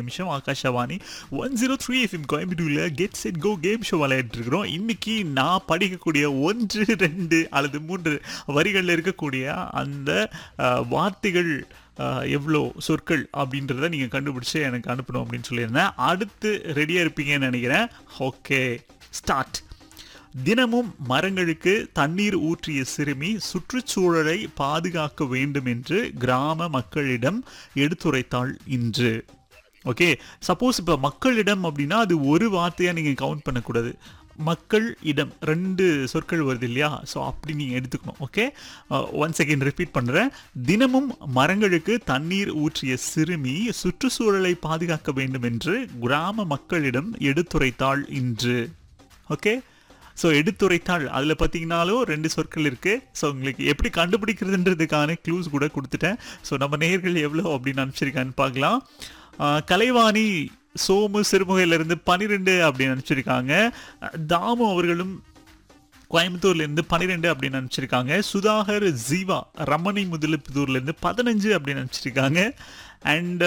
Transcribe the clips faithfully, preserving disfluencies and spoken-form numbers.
நிமிஷம் Akashvani one zero three FM கோயம்புத்தூர்ல get set go game show விளையாடிட்டு இருக்கிறோம். இன்னைக்கு நான் படிக்கக்கூடிய ஒன்று ரெண்டு அல்லது மூன்று வரிகளில் இருக்கக்கூடிய அந்த அஹ், வார்த்தைகள் அஹ், எவ்வளோ சொற்கள் அப்படின்றத நீங்கள் கண்டுபிடிச்சு எனக்கு அனுப்பணும் அப்படின்னு சொல்லியிருந்தேன். அடுத்து ரெடியாக இருப்பீங்கன்னு நினைக்கிறேன். Okay, start. தினமும் மரங்களுக்கு தண்ணீர் ஊற்றிய சிறுமி சுற்றுச்சூழலை பாதுகாக்க வேண்டும் என்று கிராம மக்களிடம் எடுத்துரைத்தாள் இன்று. ஓகே, சப்போஸ் இப்போ மக்களிடம் அப்படின்னா அது ஒரு வார்த்தையாக நீங்கள் கவுண்ட் பண்ணக்கூடாது. மக்கள் இடம் ரெண்டு சொற்கள் வருது இல்லையா? ஸோ அப்படி நீங்கள் எடுத்துக்கணும். ஓகே, ஒன் செகண்ட் ரிப்பீட் பண்ணுறேன். தினமும் மரங்களுக்கு தண்ணீர் ஊற்றிய சிறுமி சுற்றுச்சூழலை பாதுகாக்க வேண்டும் என்று கிராம மக்களிடம் எடுத்துரைத்தாள் இன்று. ஓகே, ஸோ எடுத்துரைத்தாள் அதில் பார்த்தீங்கன்னாலும் ரெண்டு சொற்கள் இருக்குது. ஸோ உங்களுக்கு எப்படி கண்டுபிடிக்கிறதுன்றதுக்கான க்ளூஸ் கூட கொடுத்துட்டேன். ஸோ நம்ம நேயர்கள் எவ்வளோ அப்படின்னு அனுப்பிச்சிருக்கான்னு பார்க்கலாம். ஆஹ் கலைவாணி சோமு சிறுமுகையிலேருந்து பன்னிரெண்டு அப்படின்னு அனுப்பிச்சிருக்காங்க. தாமு அவர்களும் கோயம்புத்தூர்லேருந்து பன்னிரெண்டு அப்படின்னு அனுப்பிச்சிருக்காங்க. சுதாகர் ஜீவா ரமணி முதலிப்புத்தூர்லேருந்து பதினஞ்சு அப்படின்னு அனுப்பிச்சிருக்காங்க. அண்ட்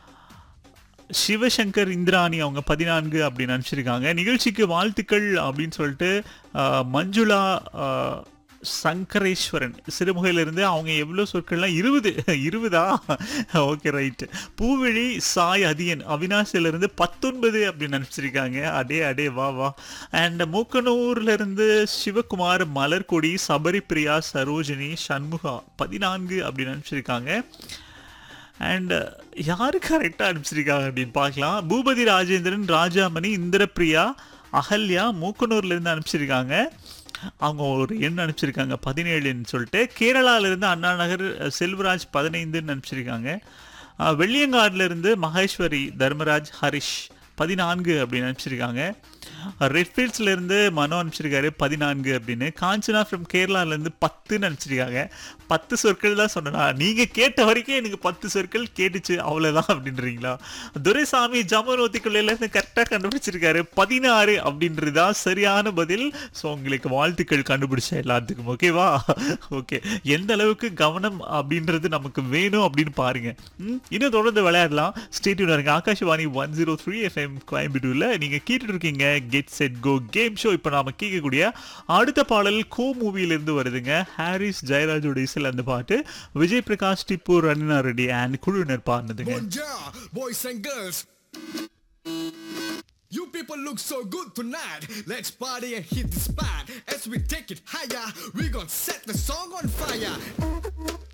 சிவசங்கர் இந்திராணி அவங்க பதினான்கு அப்படின்னு அனுப்பிச்சிருக்காங்க. நிகழ்ச்சிக்கு வாழ்த்துக்கள் அப்படின்னு சொல்லிட்டு ஆஹ், மஞ்சுளா ஆஹ், சங்கரேஸ்வரன் சிறுமுகையிலிருந்து அவங்க எவ்வளோ சொற்கள்லாம் இருபது இருபதா ஓகே ரைட்டு. பூவிழி சாய் அதியன் அவினாசிலிருந்து பத்தொன்பது அப்படின்னு அனுப்பிச்சிருக்காங்க. அடே அடே வா வா. அண்ட் மூக்கனூர்லேருந்து சிவகுமார் மலர்கொடி சபரிபிரியா சரோஜினி சண்முகா பதினான்கு அப்படின்னு அனுப்பிச்சிருக்காங்க. அண்ட் யாரு கரெக்டாக அனுப்பிச்சிருக்காங்க அப்படின்னு பார்க்கலாம். பூபதி ராஜேந்திரன் ராஜாமணி இந்திரபிரியா அகல்யா மூக்கனூர்லேருந்து அனுப்பிச்சிருக்காங்க. அவங்க ஒரு எண் அனுப்பிச்சிருக்காங்க பதினேழுன்னு சொல்லிட்டு. கேரளாவிலேருந்து அண்ணா நகர் செல்வராஜ் பதினைந்துன்னு அனுப்பிச்சிருக்காங்க. அஹ் வெள்ளியங்காடுலேருந்து மகேஸ்வரி தர்மராஜ் ஹரிஷ் பதினான்கு அப்படின்னு அனுப்பிச்சிருக்காங்க. ரெட்ஃபீல்ட்ஸ்லேருந்து மனோ அனுப்பிச்சிருக்காரு பதினான்கு அப்படின்னு. காஞ்சனா ஃப்ரம் கேரளாலேருந்து பத்துன்னு அனுப்பிச்சிருக்காங்க. பத்து சொற்கள் தான் சொன்னா நீங்கள் கேட்ட வரைக்கும் எனக்கு பத்து சொற்கள் கேட்டுச்சு அவ்வளோதான் அப்படின்றீங்களா? துரைசாமி ஜமரோத்திக்குள்ளேருந்து கரெக்டாக கண்டுபிடிச்சிருக்காரு பதினாறு அப்படின்றது தான் சரியான பதில். ஸோ உங்களுக்கு வாழ்த்துக்கள் கண்டுபிடிச்ச எல்லாத்துக்கும். ஓகேவா? ஓகே, எந்த அளவுக்கு கவனம் அப்படின்றது நமக்கு வேணும் அப்படின்னு பாருங்க. ம், இன்னும் தொடர்ந்து விளையாடலாம். ஸ்டேட்யூன் இருங்க. Akashvani one zero three FM கோயம்புத்தூர்ல நீங்க கேட்டுட்டு இருக்கீங்க get set go game show. இப்போ நாம கேட்கக்கூடிய அடுத்த பாடல் கோ மூவியிலிருந்து வருதுங்க. ஹாரிஸ் ஜெயராஜோட இசையில் அந்த பாட்டு. விஜய் பிரகாஷ் டிப்பு ரணினா ரெட்டி அண்ட் குழுவினர் பாடினதுங்க. Bonjour, boys and girls. You people look so good tonight. Let's party and hit the spot. As we take it higher, we gon' set the song on fire.